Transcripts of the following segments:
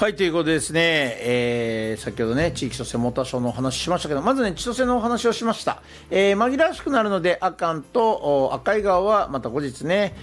はい、ということでですね、先ほどね地域創生モーターショーのお話ししましたけど、まずね千歳のお話をしました。紛らわしくなるので阿寒と赤井川はまた後日ね、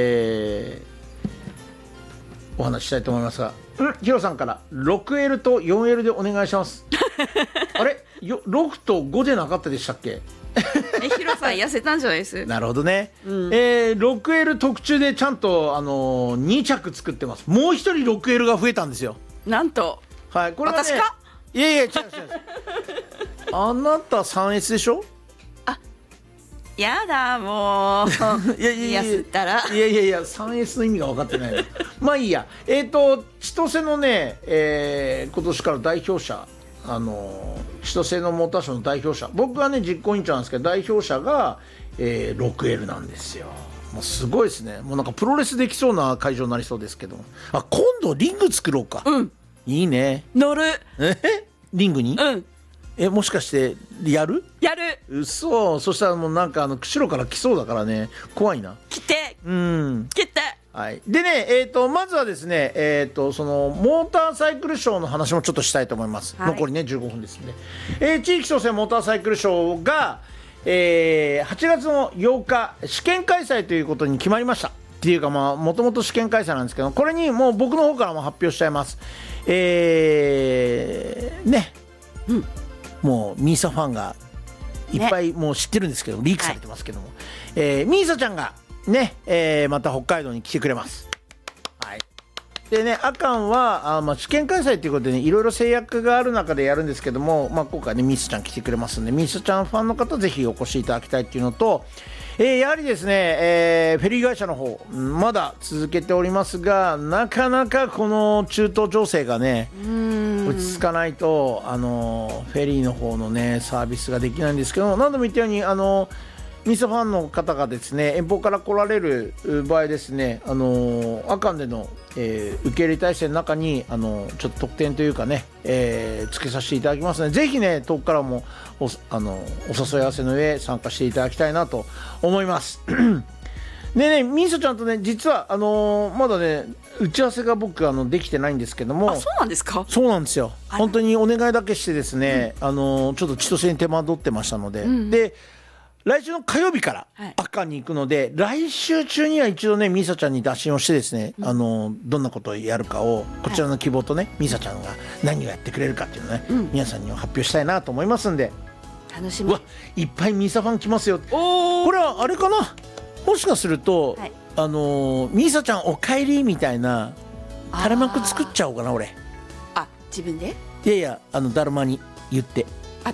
お話ししたいと思いますが、ヒロさんから 6L と 4L でお願いします。あれ6と5でなかったでしたっけ？ ヒロさん痩せたんじゃないです？ なるほどね、6L 特注でちゃんと、2着作ってます。もう一人 6L が増えたんですよ。 なんと、 はい、これはね、 私か？ いやいや違うあなた 3S でしょ？ やだもういやいや痩せたらいや 3S の意味が分かってないのまあいいや。千歳のね、今年から代表者、千歳のモーターショーの代表者、僕がね実行委員長なんですけど、代表者が、6L なんですよ。もうすごいですね。もうなんかプロレスできそうな会場になりそうですけど、今度リング作ろうか。いいね。 乗る。 リングに、もしかしてやる？嘘。そしたらもうなんか釧路から来そうだからね、怖いな。 来て来て。はい、でね、まずはですね、そのモーターサイクルショーの話もちょっとしたいと思います。残りね15分ですんで、地域創生モーターサイクルショーが、8月の8日試験開催ということに決まりました。っていうかもともと試験開催なんですけど、これにもう僕の方からも発表しちゃいます。もうミーサファンがいっぱいもう知ってるんですけど、リークされてますけども、ミーサちゃんがね、また北海道に来てくれます。はい。でね、阿寒は試験開催ということでね、いろいろ制約がある中でやるんですけども、今回ねミーサちゃん来てくれますんで、ミーサちゃんファンの方ぜひお越しいただきたいっていうのと、やはりですね、フェリー会社の方まだ続けておりますが、なかなかこの中東情勢がね落ち着かないと、フェリーの方のねサービスができないんですけど、何度も言ったようにミサファンの方がですね遠方から来られる場合ですね、阿寒での、受け入れ体制の中にちょっと特典というかね、つけさせていただきますので、ぜひね遠くからもお誘い合わせの上参加していただきたいなと思いますでね、ミーサちゃんとね実はまだね打ち合わせが僕できてないんですけども。 そうなんですか？ そうなんですよ。本当にお願いだけしてですね、ちょっと千歳に手間取ってましたので、で来週の火曜日から阿寒に行くので、来週中には一度ねミーサちゃんに打診をしてですね、どんなことをやるかをこちらの希望とね、ミーサちゃんが何をやってくれるかっていうのをね、皆さんには発表したいなと思いますんで。 楽しみ。 いっぱいミーサファン来ますよ。これはあれかな、もしかすると、ミーサちゃんお帰りみたいな垂れ幕作っちゃおうかな俺。 自分で？ いやいやだるまに言って